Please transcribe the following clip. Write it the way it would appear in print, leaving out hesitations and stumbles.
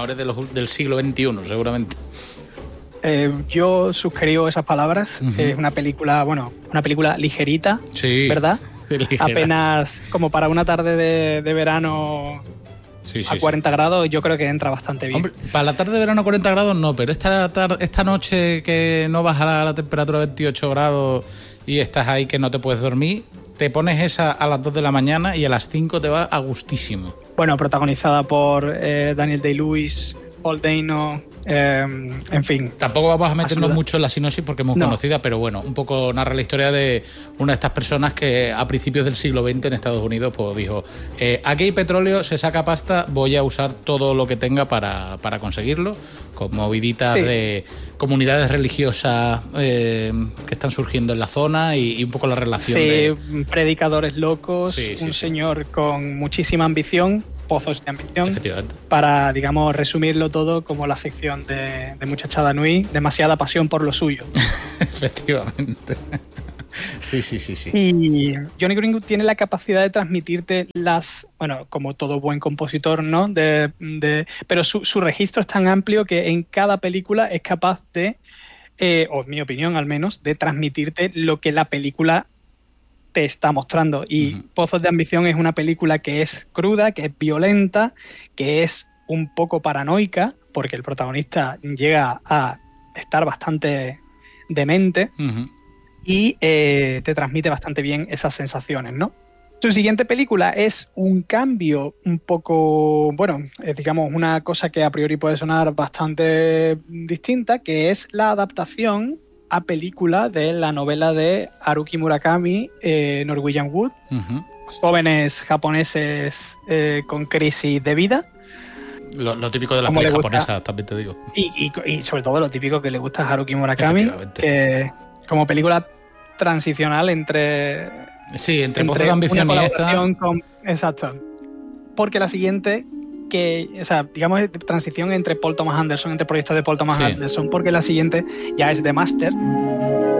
diseñadores del siglo XXI, seguramente. Yo suscribo esas palabras. Es una película ligerita, sí, ¿verdad? Sí, ligera. Apenas como para una tarde de verano a 40 grados, yo creo que entra bastante bien. Hombre, para la tarde de verano a 40 grados no, pero esta noche que no baja la temperatura a 28 grados y estás ahí que no te puedes dormir, te pones esa a las 2 de la mañana y a las 5 te va a gustísimo. Bueno, protagonizada por Daniel Day-Lewis, Paul Dano, en fin. Tampoco vamos a meternos mucho en la sinopsis porque es muy conocida, pero bueno, un poco narra la historia de una de estas personas que a principios del siglo XX en Estados Unidos pues dijo, aquí hay petróleo, se saca pasta, voy a usar todo lo que tenga para conseguirlo, con moviditas de comunidades religiosas que están surgiendo en la zona y un poco la relación de... predicadores locos, señor con muchísima ambición, pozos de ambición, para, digamos, resumirlo todo como la sección de Muchachada Nui, demasiada pasión por lo suyo. Efectivamente. Sí. Y Johnny Greenwood tiene la capacidad de transmitirte como todo buen compositor, ¿no? Pero su registro es tan amplio que en cada película es capaz de, o en mi opinión al menos, de transmitirte lo que la película te está mostrando. Y Pozos de Ambición es una película que es cruda, que es violenta, que es un poco paranoica, porque el protagonista llega a estar bastante demente y te transmite bastante bien esas sensaciones, ¿no? Su siguiente película es un cambio un poco, digamos, una cosa que a priori puede sonar bastante distinta, que es la adaptación a película de la novela de Haruki Murakami, Norwegian Wood. Jóvenes japoneses con crisis de vida. Lo típico de la peli japonesa, también te digo. Y sobre todo lo típico que le gusta a Haruki Murakami, que como película transicional entre Pozos de Ambición y esta. Exacto. Porque la siguiente, digamos, transición entre Paul Thomas Anderson, entre proyectos de Paul Thomas Anderson, porque la siguiente ya es The Master.